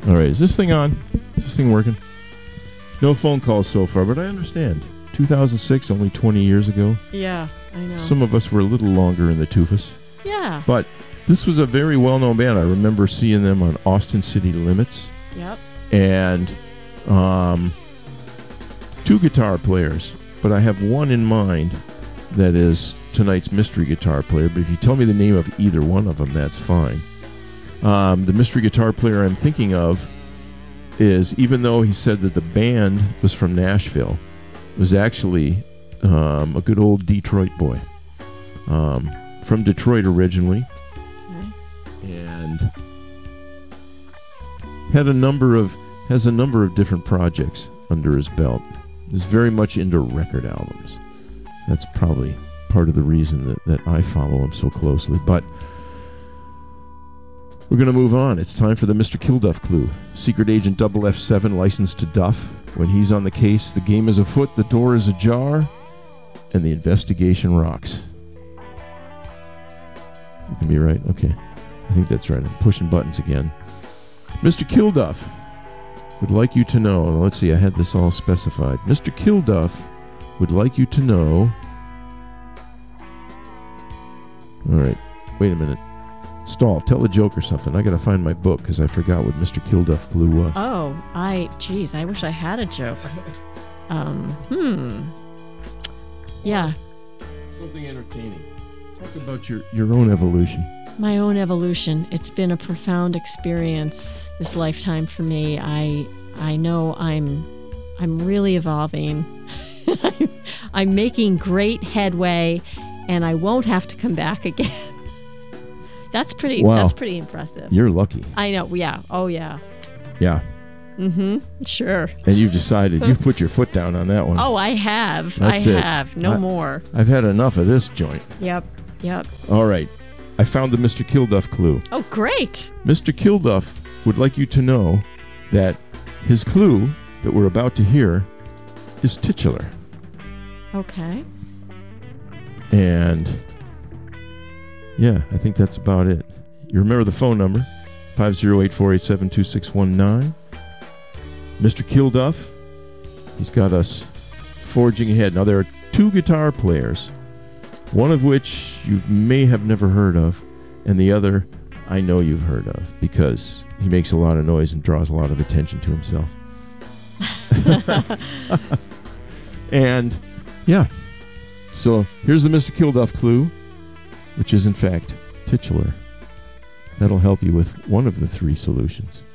All right, is this thing on? Is this thing working? No phone calls so far, but I understand. 2006, only 20 years ago. Yeah, I know. Some of us were a little longer in the Toofus. Yeah. But this was a very well-known band. I remember seeing them on Austin City Limits. Yep. And two guitar players, but I have one in mind that is tonight's mystery guitar player. But if you tell me the name of either one of them, that's fine. The mystery guitar player I'm thinking of is, even though he said that the band was from Nashville, was actually a good old Detroit boy. From Detroit originally. And has a number of different projects under his belt. Is very much into record albums. That's probably part of the reason that I follow him so closely. But we're going to move on. It's time for the Mr. Kilduff clue. Secret Agent F7 licensed to Duff. When he's on the case, the game is afoot, the door is ajar, and the investigation rocks. You can be right. Okay. I think that's right. I'm pushing buttons again. Mr. Kilduff would like you to know, let's see, I had this all specified. Mr. Kilduff would like you to know. All right. Wait a minute. Stall, tell a joke or something. I got to find my book because I forgot what Mr. Kilduff clue was. Oh, geez, I wish I had a joke. Yeah. Something entertaining. Talk about your own evolution. My own evolution. It's been a profound experience this lifetime for me. I know I'm really evolving. I'm making great headway, and I won't have to come back again. That's pretty impressive. You're lucky. I know. Yeah. Oh, yeah. Yeah. Mm-hmm. Sure. And you've decided, you've put your foot down on that one. Oh, I have. That's I it. have. No more. I've had enough of this joint. Yep. All right. I found the Mr. Kilduff clue. Oh, great. Mr. Kilduff would like you to know that his clue that we're about to hear is titular. Okay. And yeah, I think that's about it. You remember the phone number, 508-487-2619. Mr. Kilduff, he's got us forging ahead. Now, there are two guitar players, one of which you may have never heard of, and the other I know you've heard of because he makes a lot of noise and draws a lot of attention to himself. And yeah, so here's the Mr. Kilduff clue, which is in fact titular. That'll help you with one of the three solutions.